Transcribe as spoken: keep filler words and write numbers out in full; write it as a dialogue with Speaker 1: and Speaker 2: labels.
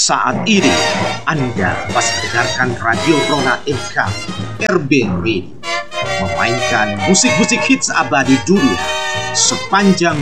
Speaker 1: Saat ini Anda masih mendengarkan Radio Rona M K R B Radio, memainkan musik-musik hits abadi dunia sepanjang